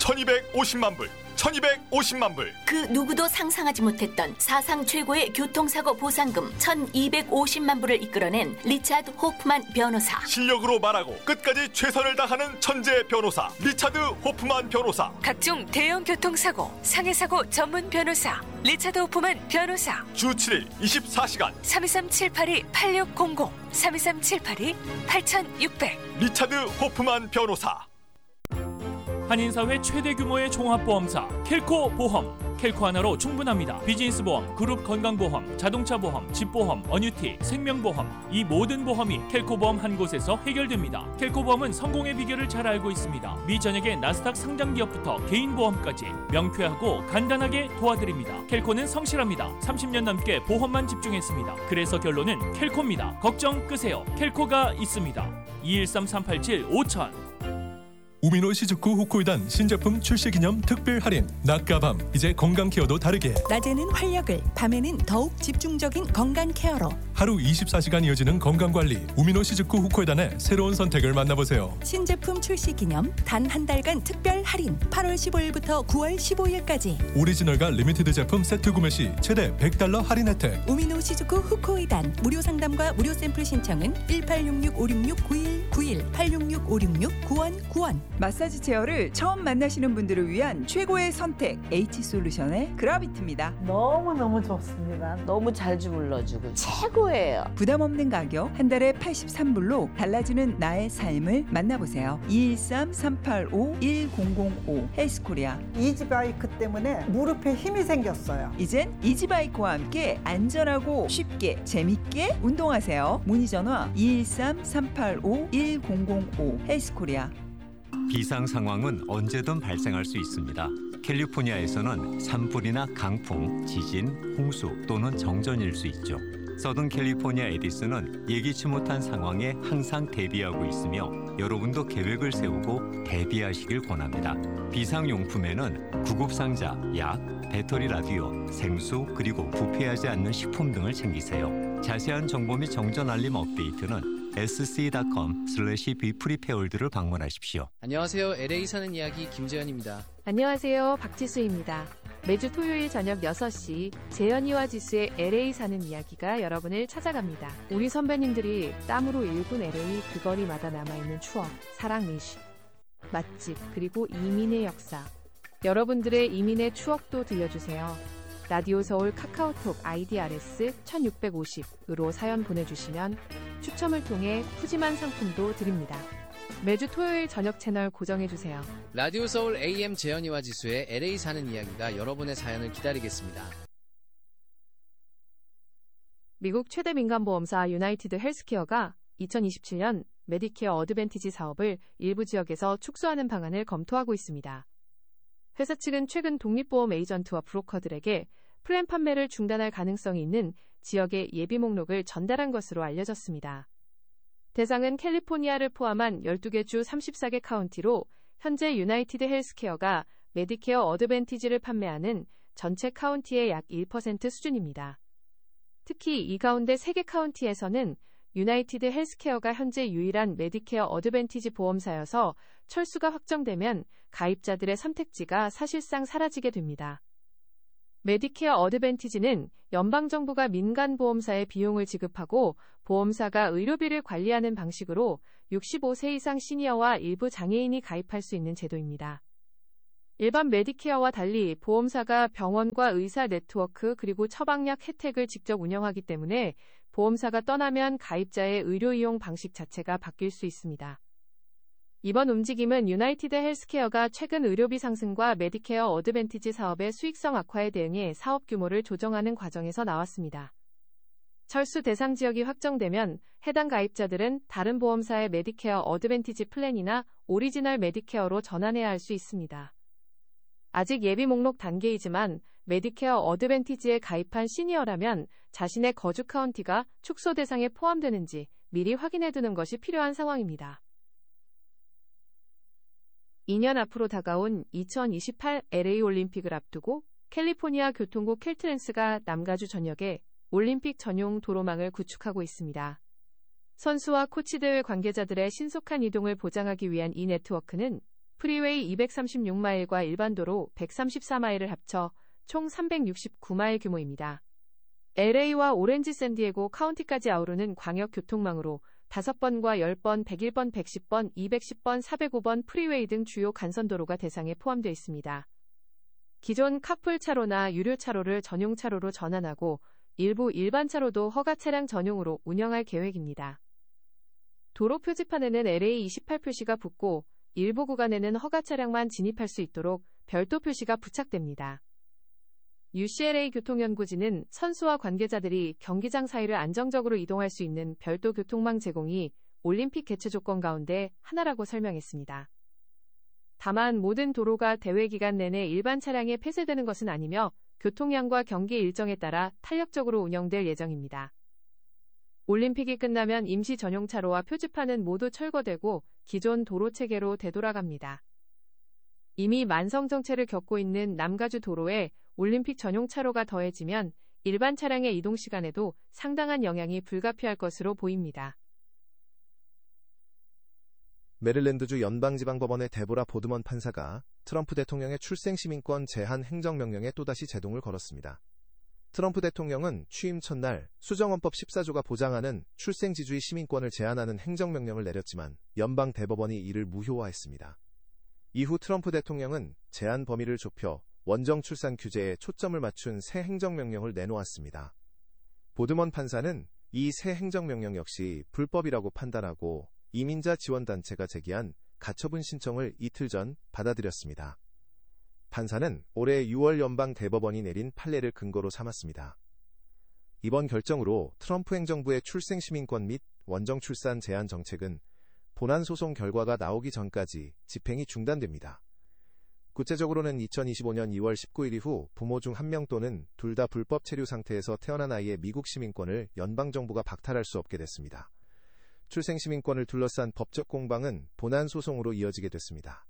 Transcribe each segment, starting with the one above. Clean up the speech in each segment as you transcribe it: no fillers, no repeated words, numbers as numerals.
1250만 불, 1250만 불. 그 누구도 상상하지 못했던 사상 최고의 교통사고 보상금 1250만 불을 이끌어낸 리차드 호프만 변호사. 실력으로 말하고 끝까지 최선을 다하는 천재 변호사 리차드 호프만 변호사. 각종 대형 교통사고, 상해사고 전문 변호사 리차드 호프만 변호사. 주 7일 24시간 323-782-8600 323-782-8600 리차드 호프만 변호사. 한인사회 최대 규모의 종합보험사 켈코 보험. 켈코 하나로 충분합니다. 비즈니스 보험, 그룹 건강보험, 자동차 보험, 집보험, 어뉴티, 생명보험, 이 모든 보험이 켈코 보험 한 곳에서 해결됩니다. 켈코 보험은 성공의 비결을 잘 알고 있습니다. 미전액의 나스닥 상장 기업부터 개인 보험까지 명쾌하고 간단하게 도와드립니다. 켈코는 성실합니다. 30년 넘게 보험만 집중했습니다. 그래서 결론은 켈코입니다. 걱정 끄세요. 켈코가 있습니다. 213-387-5000. 우미노 시즈쿠 후코이단 신제품 출시기념 특별 할인. 낮과 밤, 이제 건강 케어도 다르게. 낮에는 활력을, 밤에는 더욱 집중적인 건강 케어로. 하루 24시간 이어지는 건강관리. 우미노 시즈쿠 후코이단의 새로운 선택을 만나보세요. 신제품 출시기념 단 한 달간 특별 할인. 8월 15일부터 9월 15일까지. 오리지널과 리미티드 제품 세트 구매 시 최대 $100 할인 혜택. 우미노 시즈쿠 후코이단. 무료 상담과 무료 샘플 신청은 1866-566-9191 866-566-9191. 마사지 체어를 처음 만나시는 분들을 위한 최고의 선택 H솔루션의 그라비트입니다. 너무너무 좋습니다. 너무 잘 주물러주고 최고예요. 부담 없는 가격 한 달에 83불로 달라지는 나의 삶을 만나보세요. 213-385-1005 헬스코리아. 이지바이크 때문에 무릎에 힘이 생겼어요. 이젠 이지바이크와 함께 안전하고 쉽게 재밌게 운동하세요. 문의 전화 213-385-1005 헬스코리아. 비상 상황은 언제든 발생할 수 있습니다. 캘리포니아에서는 산불이나 강풍, 지진, 홍수 또는 정전일 수 있죠. 서든 캘리포니아 에디슨은 예기치 못한 상황에 항상 대비하고 있으며 여러분도 계획을 세우고 대비하시길 권합니다. 비상용품에는 구급상자, 약, 배터리 라디오, 생수, 그리고 부패하지 않는 식품 등을 챙기세요. 자세한 정보 및 정전 알림 업데이트는 sc.com/beprepared를 방문하십시오. 안녕하세요. LA 사는 이야기 김재현입니다. 안녕하세요. 박지수입니다. 매주 토요일 저녁 6시 재현이와 지수의 LA 사는 이야기가 여러분을 찾아갑니다. 우리 선배님들이 땀으로 일군 LA 그 거리마다 남아있는 추억, 사랑 미식, 맛집, 그리고 이민의 역사. 여러분들의 이민의 추억도 들려주세요. 라디오 서울 카카오톡 아이디 RS 1650으로 사연 보내주시면 추첨을 통해 푸짐한 상품도 드립니다. 매주 토요일 저녁 채널 고정해주세요. 라디오 서울 AM 재현이와 지수의 LA 사는 이야기가 여러분의 사연을 기다리겠습니다. 미국 최대 민간보험사 유나이티드 헬스케어가 2027년 메디케어 어드밴티지 사업을 일부 지역에서 축소하는 방안을 검토하고 있습니다. 회사 측은 최근 독립보험 에이전트와 브로커들에게 플랜 판매를 중단할 가능성이 있는 지역의 예비 목록을 전달한 것으로 알려졌습니다. 대상은 캘리포니아를 포함한 12개 주 34개 카운티로 현재 유나이티드 헬스케어가 메디케어 어드밴티지를 판매하는 전체 카운티의 약 1% 수준입니다. 특히 이 가운데 3개 카운티에서는 유나이티드 헬스케어가 현재 유일한 메디케어 어드밴티지 보험사여서 철수가 확정되면 가입자들의 선택지가 사실상 사라지게 됩니다. 메디케어 어드밴티지는 연방정부가 민간보험사에 비용을 지급하고 보험사가 의료비를 관리하는 방식으로 65세 이상 시니어와 일부 장애인이 가입할 수 있는 제도입니다. 일반 메디케어와 달리 보험사가 병원과 의사 네트워크 그리고 처방약 혜택을 직접 운영하기 때문에 보험사가 떠나면 가입자의 의료이용 방식 자체가 바뀔 수 있습니다. 이번 움직임은 유나이티드 헬스케어가 최근 의료비 상승과 메디케어 어드밴티지 사업의 수익성 악화에 대응해 사업 규모를 조정하는 과정에서 나왔습니다. 철수 대상 지역이 확정되면 해당 가입자들은 다른 보험사의 메디케어 어드밴티지 플랜이나 오리지널 메디케어로 전환해야 할 수 있습니다. 아직 예비 목록 단계이지만 메디케어 어드밴티지에 가입한 시니어라면 자신의 거주 카운티가 축소 대상에 포함되는지 미리 확인해두는 것이 필요한 상황입니다. 2년 앞으로 다가온 2028 LA 올림픽을 앞두고 캘리포니아 교통국 켈트랜스가 남가주 전역에 올림픽 전용 도로망을 구축하고 있습니다. 선수와 코치대회 관계자들의 신속한 이동을 보장하기 위한 이 네트워크는 프리웨이 236마일과 일반도로 134마일을 합쳐 총 369마일 규모입니다. LA와 오렌지 샌디에고 카운티까지 아우르는 광역 교통망으로 5번과 10번, 101번, 110번, 210번, 405번 프리웨이 등 주요 간선도로가 대상에 포함되어 있습니다. 기존 카풀 차로나 유료 차로를 전용 차로로 전환하고 일부 일반 차로도 허가 차량 전용으로 운영할 계획입니다. 도로 표지판에는 LA28 표시가 붙고 일부 구간에는 허가 차량만 진입할 수 있도록 별도 표시가 부착됩니다. UCLA 교통연구진은 선수와 관계자들이 경기장 사이를 안정적으로 이동할 수 있는 별도 교통망 제공이 올림픽 개최 조건 가운데 하나라고 설명했습니다. 다만 모든 도로가 대회 기간 내내 일반 차량에 폐쇄되는 것은 아니며 교통량과 경기 일정에 따라 탄력적으로 운영될 예정입니다. 올림픽이 끝나면 임시 전용 차로와 표지판은 모두 철거되고 기존 도로 체계로 되돌아갑니다. 이미 만성 정체를 겪고 있는 남가주 도로에 올림픽 전용 차로가 더해지면 일반 차량의 이동 시간에도 상당한 영향이 불가피할 것으로 보입니다. 메릴랜드주 연방지방법원의 데보라 보드먼 판사가 트럼프 대통령의 출생시민권 제한 행정명령에 또다시 제동을 걸었습니다. 트럼프 대통령은 취임 첫날 수정헌법 14조가 보장하는 출생지주의 시민권을 제한하는 행정명령을 내렸지만 연방 대법원이 이를 무효화했습니다. 이후 트럼프 대통령은 제한 범위를 좁혀 원정 출산 규제에 초점을 맞춘 새 행정명령을 내놓았습니다. 보드먼 판사는 이 새 행정명령 역시 불법이라고 판단하고 이민자 지원단체가 제기한 가처분 신청을 이틀 전 받아들였습니다. 판사는 올해 6월 연방 대법원이 내린 판례를 근거로 삼았습니다. 이번 결정으로 트럼프 행정부의 출생시민권 및 원정출산 제한 정책은 본안소송 결과가 나오기 전까지 집행이 중단됩니다. 구체적으로는 2025년 2월 19일 이후 부모 중 한 명 또는 둘 다 불법 체류 상태에서 태어난 아이의 미국 시민권을 연방정부가 박탈할 수 없게 됐습니다. 출생시민권을 둘러싼 법적 공방은 본안소송으로 이어지게 됐습니다.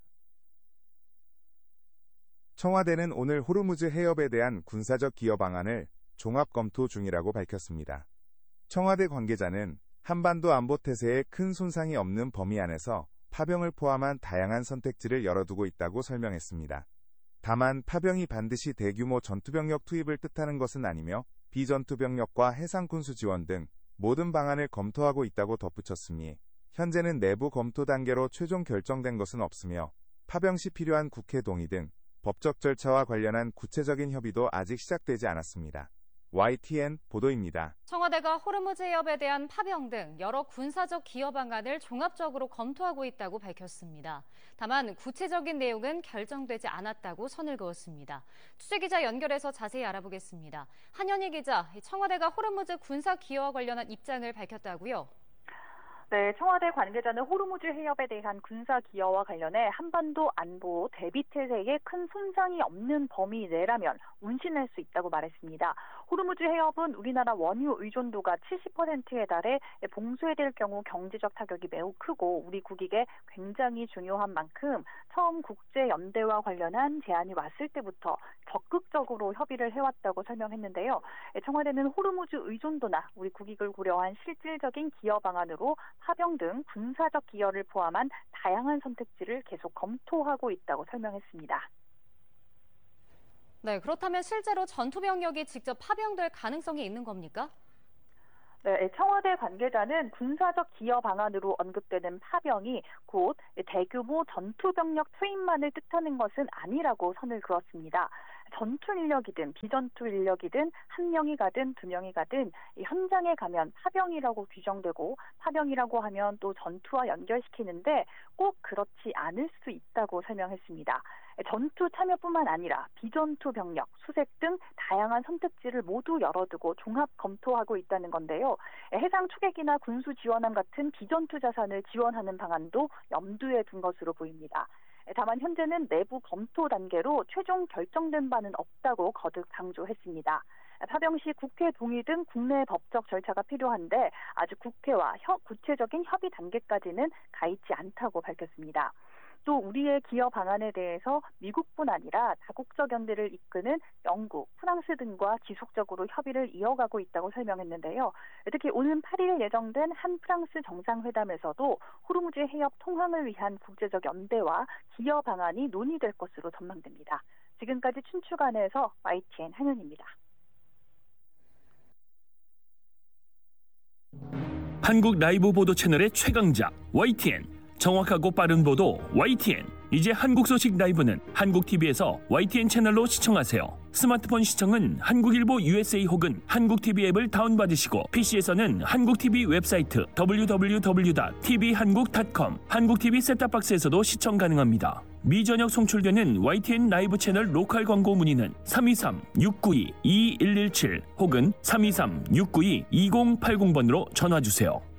청와대는 오늘 호르무즈 해협에 대한 군사적 기여 방안을 종합 검토 중이라고 밝혔습니다. 청와대 관계자는 한반도 안보태세에 큰 손상이 없는 범위 안에서 파병을 포함한 다양한 선택지를 열어두고 있다고 설명했습니다. 다만 파병이 반드시 대규모 전투병력 투입을 뜻하는 것은 아니며 비전투병력과 해상군수 지원 등 모든 방안을 검토하고 있다고 덧붙였으니 현재는 내부 검토 단계로 최종 결정된 것은 없으며 파병 시 필요한 국회 동의 등 법적 절차와 관련한 구체적인 협의도 아직 시작되지 않았습니다. YTN 보도입니다. 청와대가 호르무즈 해협에 대한 파병 등 여러 군사적 기여 방안을 종합적으로 검토하고 있다고 밝혔습니다. 다만 구체적인 내용은 결정되지 않았다고 선을 그었습니다. 취재기자 연결해서 자세히 알아보겠습니다. 한현희 기자, 청와대가 호르무즈 군사 기여와 관련한 입장을 밝혔다고요? 네, 청와대 관계자는 호르무즈 해협에 대한 군사 기여와 관련해 한반도 안보 대비태세에 큰 손상이 없는 범위 내라면 운신할 수 있다고 말했습니다. 호르무즈 해협은 우리나라 원유 의존도가 70%에 달해 봉쇄될 경우 경제적 타격이 매우 크고 우리 국익에 굉장히 중요한 만큼 처음 국제연대와 관련한 제안이 왔을 때부터 적극적으로 협의를 해왔다고 설명했는데요. 청와대는 호르무즈 의존도나 우리 국익을 고려한 실질적인 기여 방안으로 파병 등 군사적 기여를 포함한 다양한 선택지를 계속 검토하고 있다고 설명했습니다. 네, 그렇다면 실제로 전투병력이 직접 파병될 가능성이 있는 겁니까? 네, 청와대 관계자는 군사적 기여 방안으로 언급되는 파병이 곧 대규모 전투병력 투입만을 뜻하는 것은 아니라고 선을 그었습니다. 전투 인력이든 비전투 인력이든 한 명이 가든 두 명이 가든 현장에 가면 파병이라고 규정되고 파병이라고 하면 또 전투와 연결시키는데 꼭 그렇지 않을 수 있다고 설명했습니다. 전투 참여뿐만 아니라 비전투 병력, 수색 등 다양한 선택지를 모두 열어두고 종합 검토하고 있다는 건데요. 해상 추객이나 군수 지원함 같은 비전투 자산을 지원하는 방안도 염두에 둔 것으로 보입니다. 다만 현재는 내부 검토 단계로 최종 결정된 바는 없다고 거듭 강조했습니다. 파병 시 국회 동의 등 국내 법적 절차가 필요한데 아직 국회와 구체적인 협의 단계까지는 가 있지 않다고 밝혔습니다. 또 우리의 기여 방안에 대해서 미국뿐 아니라 다국적 연대를 이끄는 영국, 프랑스 등과 지속적으로 협의를 이어가고 있다고 설명했는데요. 특히 오는 8일 예정된 한 프랑스 정상회담에서도 호르무즈 해협 통항을 위한 국제적 연대와 기여 방안이 논의될 것으로 전망됩니다. 지금까지 춘추관에서 YTN 한윤입니다. 한국 라이브 보도 채널의 최강자 YTN, 정확하고 빠른 보도 YTN. 이제 한국 소식 라이브는 한국 TV에서 YTN 채널로 시청하세요. 스마트폰 시청은 한국일보 USA 혹은 한국 TV 앱을 다운받으시고 PC에서는 한국 TV 웹사이트 www.tvhan국.com, 한국 TV 셋탑박스에서도 시청 가능합니다. 미전역 송출되는 YTN 라이브 채널 로컬 광고 문의는 323-692-2117 혹은 323-692-2080번으로 전화 주세요.